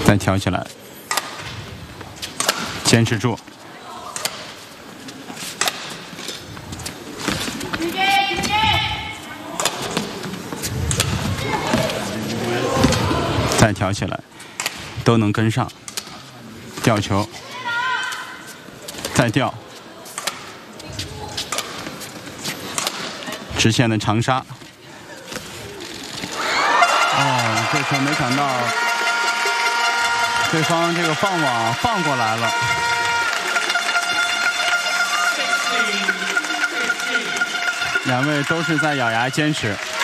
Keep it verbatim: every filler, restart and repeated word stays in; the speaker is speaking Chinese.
再挑起来，坚持住。再挑起来，都能跟上。吊球，再吊，直线的长杀。哦，这球没想到对方这个放网放过来了。两位都是在咬牙坚持。